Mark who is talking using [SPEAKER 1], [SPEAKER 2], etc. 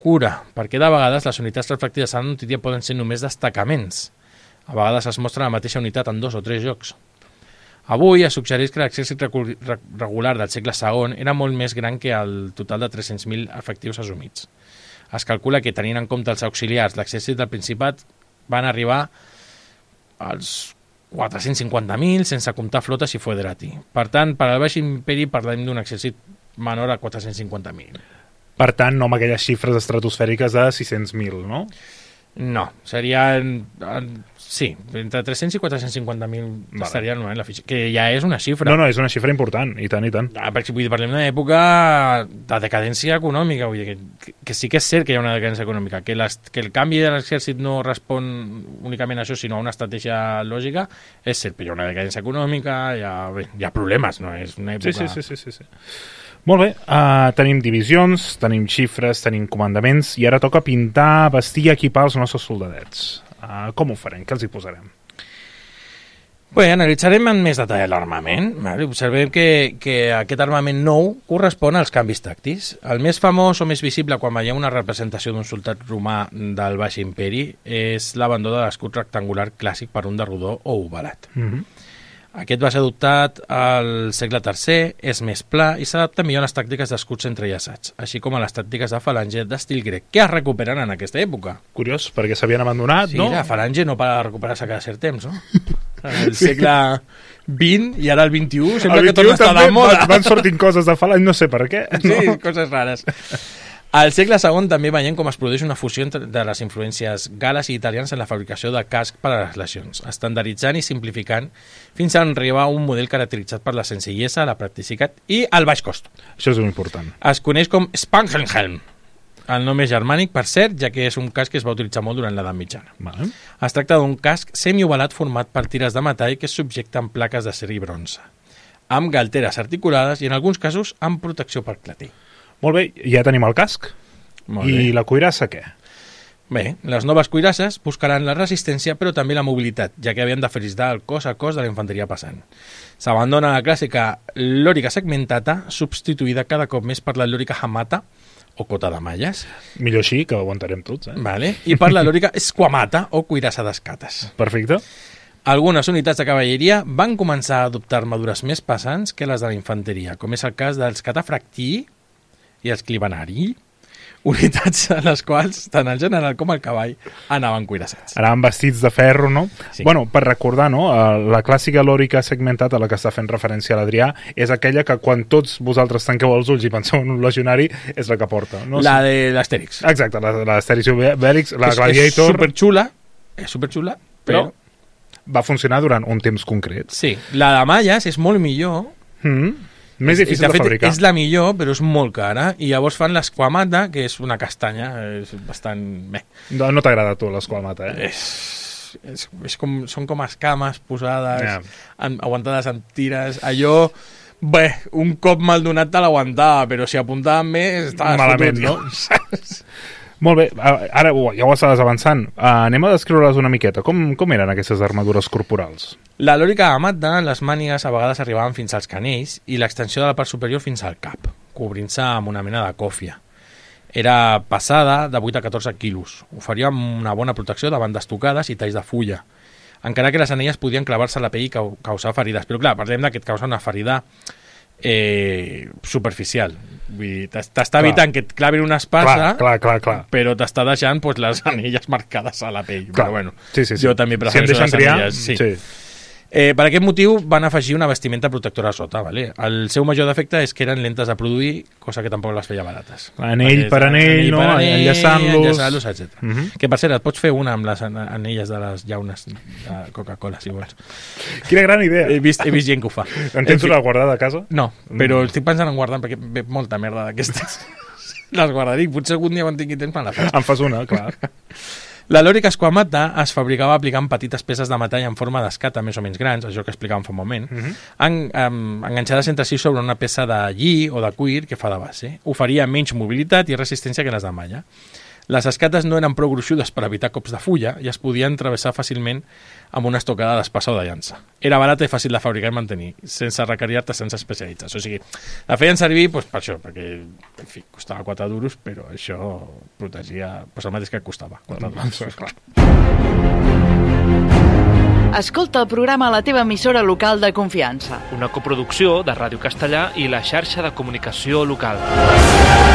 [SPEAKER 1] cura, perquè de vegades les unitats reflectides a la notícia poden ser només destacaments. A vegades es mostra la mateixa unitat en 2 o 3 llocs. Avui es suggereix que l'exèrcit regular del segle II era molt més gran que el total de 300.000 efectius assumits. Es calcula que, tenint en compte els auxiliars, l'exèrcit del Principat van arribar als 450.000 sense comptar flotes i foderati. Per tant, per al Baix Imperi parlem d'un exèrcit menor a 450.000.
[SPEAKER 2] Per tant, no amb aquelles xifres estratosfèriques de 600.000, no?
[SPEAKER 1] No, serien... Sí, entre 300 i 450.000 estarien en la fitxa, que ja és una xifra.
[SPEAKER 2] No, és una xifra important, i tant, i tant.
[SPEAKER 1] Perquè vull dir, parlem d'una època de decadència econòmica, vull dir, que sí que és cert que hi ha una decadència econòmica, que el canvi de l'exèrcit no respon únicament a això, sinó a una estratègia lògica, és cert, però hi ha una decadència econòmica, hi ha problemes, no? És una època...
[SPEAKER 2] Sí. Molt bé, tenim divisions, tenim xifres, tenim comandaments, i ara toca pintar, vestir i equipar els nostres soldadets. Com ho farem? Què els hi posarem?
[SPEAKER 1] Bé, analitzarem en més detall l'armament. Observem que aquest armament nou correspon als canvis tàctics. El més famós o més visible quan veieu una representació d'un soldat romà del Baix Imperi és l'abandó de l'escut rectangular clàssic per un de rodó o ovalat. Aquest va ser adoptat al segle III, és més pla i s'adapta millor a les tàctiques d'escuts entrellaçats, així com a les tàctiques de falange d'estil grec, que es recuperen en aquesta època.
[SPEAKER 2] Curiós, perquè s'havien abandonat, no?
[SPEAKER 1] Sí, la falange no para de recuperar-se cada cert temps, no? El segle XX i ara el XXI sembla que torna a estar de moda.
[SPEAKER 2] Van sortint coses de falange, no sé per què.
[SPEAKER 1] Sí, coses rares. Al segle II també veiem com es produeix una fusió de les influències gales i italianes en la fabricació de casc per a les legions, estandarditzant i simplificant fins a arribar a un model caracteritzat per la senzillesa, la practicitat i el baix cost.
[SPEAKER 2] Això és important.
[SPEAKER 1] Es coneix com Spangenhelm. El nom és germànic, per cert, ja que és un casc que es va utilitzar molt durant l'edat mitjana. Es tracta d'un casc semiovalat format per tires de metall que es subjecta amb plaques d'acer i bronze, amb galteres articulades i en alguns casos amb protecció per clatell.
[SPEAKER 2] Molt bé, ja tenim el casc. I la cuirassa, què?
[SPEAKER 1] Bé, les noves cuirasses buscaran la resistència però també la mobilitat, ja que havien de frisar el cos a cos de la infanteria passant. S'abandona la clàssica lòrica segmentata, substituïda cada cop més per la lòrica hamata, o cota de malles.
[SPEAKER 2] Millor així, que ho aguantarem tots.
[SPEAKER 1] I per la lòrica squamata, o cuirassa d'escates.
[SPEAKER 2] Perfecte.
[SPEAKER 1] Algunes unitats de cavalleria van començar a adoptar armadures més pesants que les de la infanteria, com és el cas dels catafractii i els clibanari, unitats a les quals tant el general com el cavall anaven cuirassats.
[SPEAKER 2] Anaven vestits de ferro, no?
[SPEAKER 1] Sí.
[SPEAKER 2] Bueno, per recordar, no? La clàssica lòrica segmentada a la que està fent referència l'Adrià és aquella que quan tots vosaltres tanqueu els ulls i penseu en un legionari és la que porta. No?
[SPEAKER 1] La de l'Astèrix.
[SPEAKER 2] Exacte, l'Astèrix i Obèlix, la Gladiator.
[SPEAKER 1] És superxula, però
[SPEAKER 2] va funcionar durant un temps concret.
[SPEAKER 1] Sí, la de malles és molt millor.
[SPEAKER 2] Més difícil de fabricar.
[SPEAKER 1] És la millor, però és molt cara. I llavors fan l'esquamata, que és una castanya. És bastant...
[SPEAKER 2] No t'agrada a tu l'esquamata,
[SPEAKER 1] Són com escames posades, aguantades amb tires. Allò... Bé, un cop mal donat te l'aguantava, però si apuntaven més...
[SPEAKER 2] Malament, no? Molt bé, ara ja ho estaves avançant. Anem a descriure-les una miqueta. Com eren aquestes armadures corporals?
[SPEAKER 1] La lòrica amata, les mànigues a vegades arribaven fins als canells i l'extensió de la part superior fins al cap, cobrint-se amb una mena de còfia. Era pesada de 8 a 14 quilos. Oferia una bona protecció davant d'estocades i talls de fulla, encara que les anelles podien clavar-se a la pell i causar ferides. Però clar, parlem que et causa una ferida superficial. Vull dir, t'està evitant que et clavin una espasa, però t'està deixant les anelles marcades a la pell. Però bueno, jo també prefereixo les anelles. Sí. Per aquest motiu van afegir una vestimenta protectora a sota. Vale? El seu major defecte és que eren lentes de produir, cosa que tampoc les feia barates.
[SPEAKER 2] Anell per anell, no? Enllaçant-los,
[SPEAKER 1] etc. Que per cert, et pots fer una amb les anelles de les llaunes de Coca-Cola, si vols.
[SPEAKER 2] Quina gran idea.
[SPEAKER 1] He vist gent que ho fa.
[SPEAKER 2] En tens una guardada a casa?
[SPEAKER 1] No, però estic pensant en guardar perquè ve molta merda d'aquestes. Les guardaré, potser algun dia quan tingui temps me la faig.
[SPEAKER 2] En fas una, clar.
[SPEAKER 1] La lòrica esquamata es fabricava aplicant petites peces de metall en forma d'escata més o menys grans, això que explicàvem fa un moment, enganxades entre si sobre una peça de lli o de cuir que fa de base. Oferia menys mobilitat i resistència que les de malla. Les escates no eren prou gruixudes per evitar cops de fulla i es podien travessar fàcilment amb una estocada d'espasa o de llança. Era barata i fàcil de fabricar i mantenir, sense requerir artesans especialitzats. O sigui, la feien servir per això, perquè, en fi, costava 4 duros, però això protegia el mateix que costava. 4 duros, clar.
[SPEAKER 3] Escolta el programa a la teva emissora local de confiança.
[SPEAKER 4] Una coproducció de Ràdio Castellà i la xarxa de comunicació local.